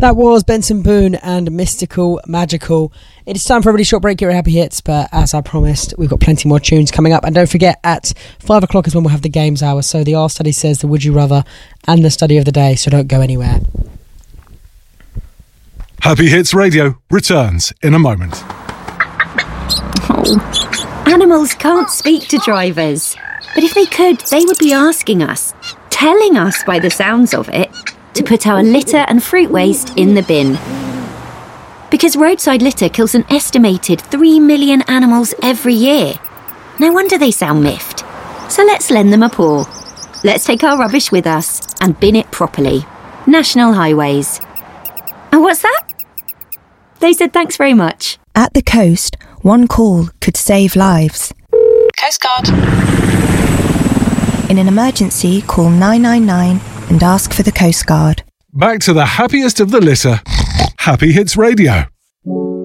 That was Benson Boone and Mystical Magical. It is time for a really short break here at Happy Hits, but as I promised, we've got plenty more tunes coming up. And don't forget, at 5 o'clock is when we'll have the games hour. So the R Study Says, the Would You Rather, and the Study of the Day. So don't go anywhere. Happy Hits Radio returns in a moment. Oh, animals can't speak to drivers. But if they could, they would be asking us, telling us by the sounds of it, to put our litter and fruit waste in the bin. Because roadside litter kills an estimated 3 million animals every year. No wonder they sound miffed. So let's lend them a paw. Let's take our rubbish with us and bin it properly. National Highways. And what's that? They said thanks very much. At the coast, one call could save lives. Coast Guard. In an emergency, call 999 and ask for the Coast Guard. Back to the happiest of the litter. Happy Hits Radio.